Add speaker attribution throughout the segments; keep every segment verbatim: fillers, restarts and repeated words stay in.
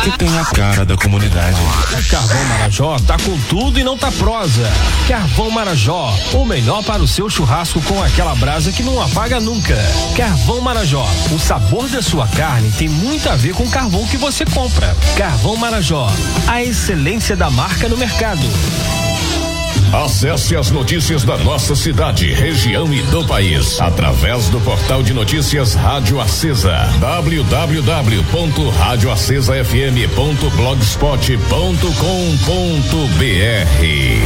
Speaker 1: que tem a cara da comunidade.
Speaker 2: O Carvão Marajó tá com tudo e não tá prosa. Carvão Marajó, o melhor para o seu churrasco com aquela brasa que não apaga nunca. Carvão Marajó, o sabor da sua carne tem muito a ver com o carvão que você compra. Carvão Marajó, a excelência da marca no mercado.
Speaker 3: Acesse as notícias da nossa cidade, região e do país através do portal de notícias Rádio Acesa, w w w ponto rádio acesa f m ponto blogspot ponto com ponto b r.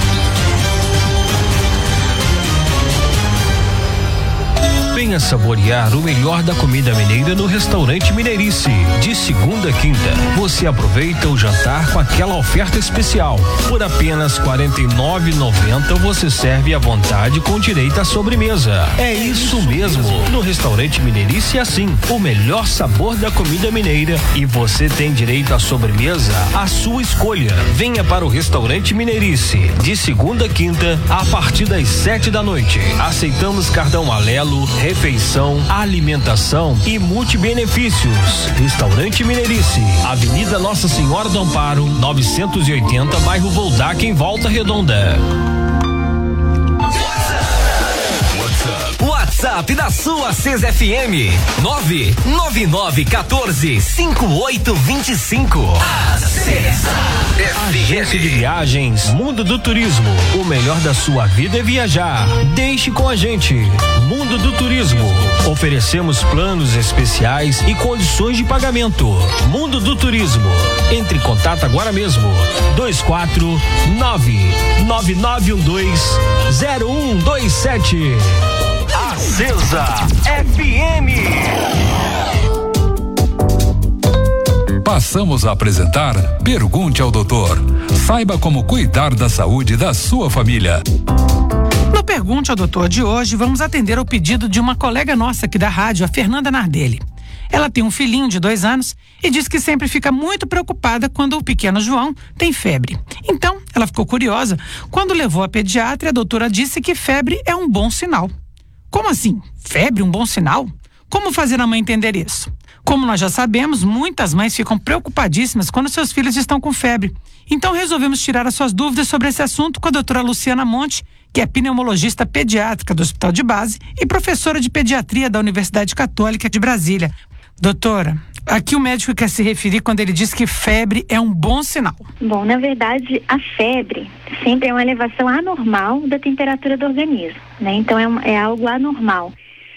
Speaker 2: Venha saborear o melhor da comida mineira no Restaurante Mineirice. De segunda a quinta, você aproveita o jantar com aquela oferta especial. Por apenas quarenta e nove reais e noventa centavos você serve à vontade com direito à sobremesa. É isso mesmo. No Restaurante Mineirice é assim, o melhor sabor da comida mineira e você tem direito à sobremesa à sua escolha. Venha para o Restaurante Mineirice, de segunda a quinta, a partir das sete da noite. Aceitamos cartão Alelo, refeição, alimentação e multibenefícios. Restaurante Mineirice, Avenida Nossa Senhora do Amparo, novecentos e oitenta, bairro Voldac, em Volta Redonda.
Speaker 4: WhatsApp da sua Acesa F M nove nove nove um quatro cinco oito dois cinco. Acesa
Speaker 2: Agência de Viagens Mundo do Turismo. O melhor da sua vida é viajar. Deixe com a gente. Mundo do Turismo. Oferecemos planos especiais e condições de pagamento. Mundo do Turismo. Entre em contato agora mesmo. dois quatro nove nove nove um dois zero um dois sete. Acesa F M.
Speaker 5: Passamos a apresentar Pergunte ao Doutor. Saiba como cuidar da saúde da sua família.
Speaker 6: No Pergunte ao Doutor de hoje, vamos atender ao pedido de uma colega nossa aqui da rádio, a Fernanda Nardelli. Ela tem um filhinho de dois anos e diz que sempre fica muito preocupada quando o pequeno João tem febre. Então, ela ficou curiosa. Quando levou a pediatra, a doutora disse que febre é um bom sinal. Como assim? Febre um bom sinal? Como fazer a mãe entender isso? Como nós já sabemos, muitas mães ficam preocupadíssimas quando seus filhos estão com febre. Então resolvemos tirar as suas dúvidas sobre esse assunto com a doutora Luciana Monte, que é pneumologista pediátrica do Hospital de Base e professora de pediatria da Universidade Católica de Brasília. Doutora, aqui o médico quer se referir quando ele diz que febre é um bom sinal.
Speaker 7: Bom, na verdade, a febre sempre é uma elevação anormal da temperatura do organismo, né? Então é, um, é algo anormal.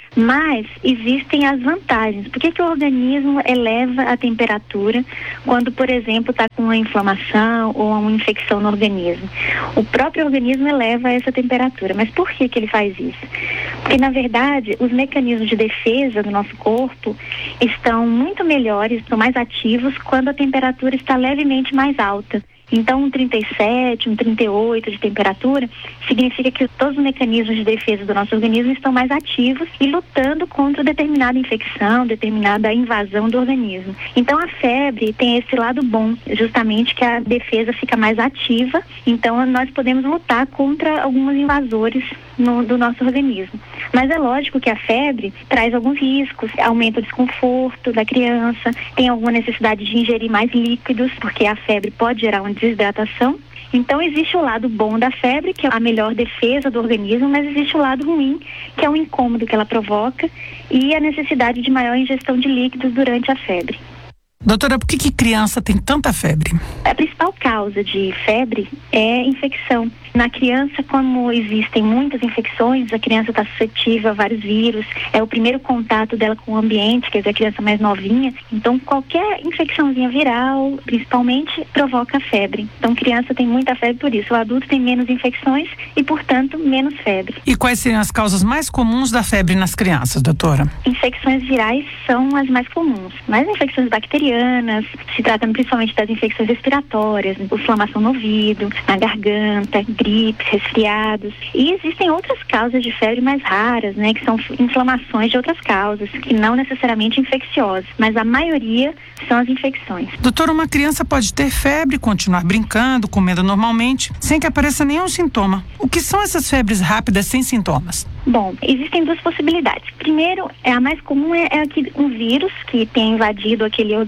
Speaker 7: Mas existem as vantagens. Por que que o organismo eleva a temperatura quando, por exemplo, está com uma inflamação ou uma infecção no organismo? O próprio organismo eleva essa temperatura. Mas por que que ele faz isso? Porque, na verdade, os mecanismos de defesa do nosso corpo estão muito melhores, estão mais ativos quando a temperatura está levemente mais alta. Então, um trinta e sete, um trinta e oito de temperatura significa que todos os mecanismos de defesa do nosso organismo estão mais ativos e lutando contra determinada infecção, determinada invasão do organismo. Então, a febre tem esse lado bom, justamente que a defesa fica mais ativa, então nós podemos lutar contra alguns invasores no, do nosso organismo. Mas é lógico que a febre traz alguns riscos, aumenta o desconforto da criança, tem alguma necessidade de ingerir mais líquidos, porque a febre pode gerar uma desidratação. Então existe o lado bom da febre, que é a melhor defesa do organismo, mas existe o lado ruim, que é o incômodo que ela provoca e a necessidade de maior ingestão de líquidos durante a febre.
Speaker 6: Doutora, por que que criança tem tanta febre?
Speaker 7: A principal causa de febre é infecção. Na criança, como existem muitas infecções, a criança está suscetível a vários vírus, é o primeiro contato dela com o ambiente, quer dizer, a criança mais novinha. Então, qualquer infecçãozinha viral, principalmente, provoca febre. Então, criança tem muita febre por isso. O adulto tem menos infecções e, portanto, menos febre.
Speaker 6: E quais seriam as causas mais comuns da febre nas crianças, doutora?
Speaker 7: Infecções virais são as mais comuns, mas infecções bacterianas, se tratando principalmente das infecções respiratórias, inflamação no ouvido, na garganta, gripes, resfriados. E existem outras causas de febre mais raras, né, que são inflamações de outras causas, que não necessariamente infecciosas, mas a maioria são as infecções.
Speaker 6: Doutora, uma criança pode ter febre, continuar brincando, comendo normalmente, sem que apareça nenhum sintoma. O que são essas febres rápidas sem sintomas?
Speaker 7: Bom, existem duas possibilidades. Primeiro, é a mais comum é, é aquele, um vírus que tem invadido aquele organismo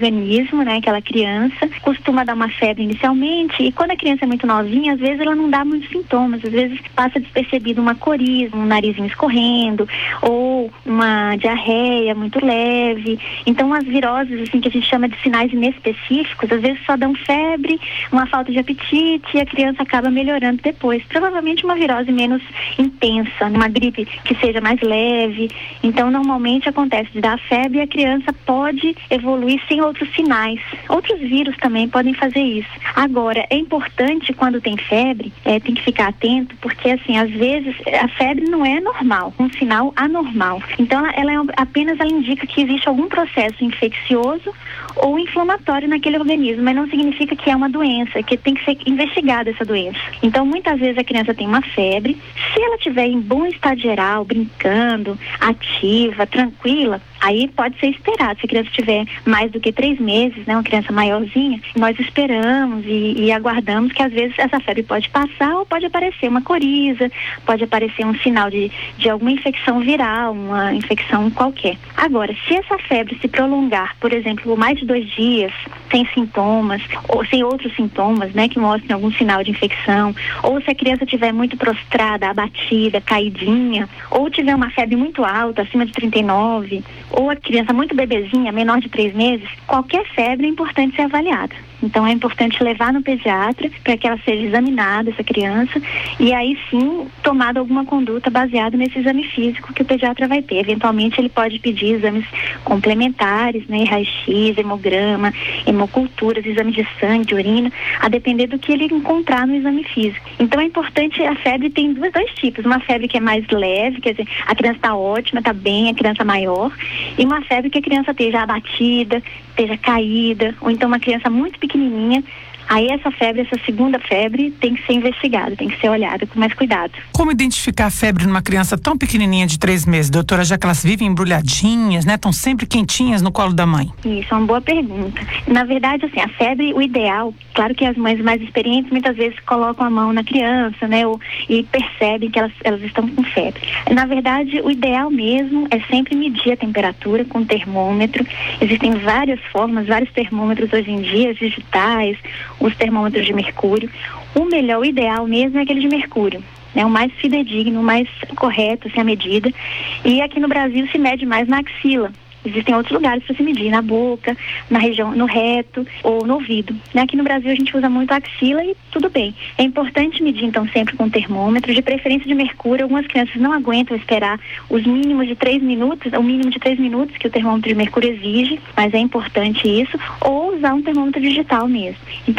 Speaker 7: organismo, né, aquela criança, costuma dar uma febre inicialmente, e quando a criança é muito novinha, às vezes ela não dá muitos sintomas, às vezes passa despercebido uma coriza, um narizinho escorrendo, ou uma diarreia muito leve. Então as viroses, assim, que a gente chama de sinais inespecíficos, às vezes só dão febre, uma falta de apetite, e a criança acaba melhorando depois. Provavelmente uma virose menos intensa, uma gripe que seja mais leve. Então normalmente acontece de dar febre e a criança pode evoluir sem outros sinais. Outros vírus também podem fazer isso. Agora, é importante quando tem febre, é, tem que ficar atento, porque assim, às vezes a febre não é normal, um sinal anormal. Então ela, ela é, apenas ela indica que existe algum processo infeccioso ou inflamatório naquele organismo, mas não significa que é uma doença, que tem que ser investigada essa doença. Então muitas vezes a criança tem uma febre, se ela estiver em bom estado geral, brincando, ativa, tranquila, aí pode ser esperado. Se a criança tiver mais do que três meses, né, uma criança maiorzinha, nós esperamos e, e aguardamos que às vezes essa febre pode passar ou pode aparecer uma coriza, pode aparecer um sinal de, de alguma infecção viral, uma infecção qualquer. Agora, se essa febre se prolongar, por exemplo, por mais de dois dias, sem sintomas, ou sem outros sintomas, né, que mostrem algum sinal de infecção, ou se a criança estiver muito prostrada, abatida, caidinha, ou tiver uma febre muito alta, acima de trinta e nove, ou a criança muito bebezinha, menor de três meses, qualquer febre é importante ser avaliada. Então é importante levar no pediatra para que ela seja examinada, essa criança, e aí sim tomada alguma conduta baseada nesse exame físico que o pediatra vai ter. Eventualmente ele pode pedir exames complementares, né, raio-x, hemograma, hemoculturas, exames de sangue, de urina, a depender do que ele encontrar no exame físico. Então é importante, a febre tem dois, dois tipos, uma febre que é mais leve, quer dizer, a criança está ótima, está bem, a criança maior, e uma febre que a criança esteja abatida, esteja caída, ou então uma criança muito pequenininha. Aí essa febre, essa segunda febre, tem que ser investigada, tem que ser olhada com mais cuidado.
Speaker 6: Como identificar a febre numa criança tão pequenininha de três meses, doutora, já que elas vivem embrulhadinhas, né? Estão sempre quentinhas no colo da mãe.
Speaker 7: Isso, é uma boa pergunta. Na verdade, assim, a febre, o ideal, claro que as mães mais experientes muitas vezes colocam a mão na criança, né? Ou, e percebem que elas, elas estão com febre. Na verdade, o ideal mesmo é sempre medir a temperatura com termômetro. Existem várias formas, vários termômetros hoje em dia, digitais, os termômetros de mercúrio. O melhor, o ideal mesmo é aquele de mercúrio, né? O mais fidedigno, o mais correto, assim, a medida. E aqui no Brasil se mede mais na axila. Existem outros lugares para se medir, na boca, na região, no reto ou no ouvido. Né? Aqui no Brasil a gente usa muito a axila e tudo bem. É importante medir então sempre com termômetro, de preferência de mercúrio. Algumas crianças não aguentam esperar os mínimos de três minutos, o mínimo de três minutos que o termômetro de mercúrio exige, mas é importante isso, ou usar um termômetro digital mesmo. Então,